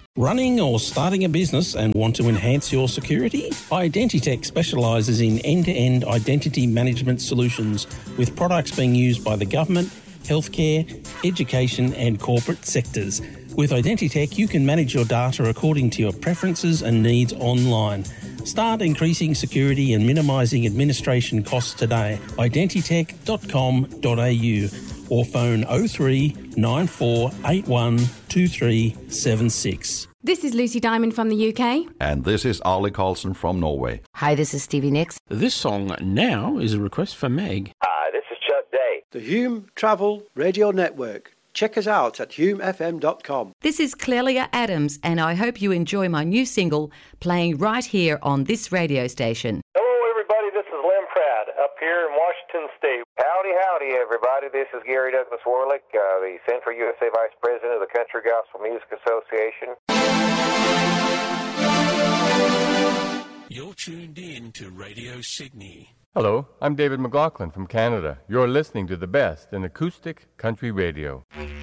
Running or starting a business and want to enhance your security? Identitech specialises in end-to-end identity management solutions with products being used by the government, healthcare, education and corporate sectors. With Identitech, you can manage your data according to your preferences and needs online. Start increasing security and minimising administration costs today. Identitech.com.au or phone 03 9481 2376. This is Lucy Diamond from the UK. And this is Ollie Carlson from Norway. Hi, this is Stevie Nicks. This song now is a request for Meg. Hi, this is Chuck Day. The Hume Travel Radio Network. Check us out at humefm.com. This is Clelia Adams, and I hope you enjoy my new single playing right here on this radio station. Hello, everybody. This is Lynn Pratt up here in Washington State. Howdy, howdy, everybody. This is Gary Douglas Warlick, the Central USA Vice President of the Country Gospel Music Association. You're tuned in to Radio Sydney. Hello, I'm David McLaughlin from Canada. You're listening to the best in acoustic country radio.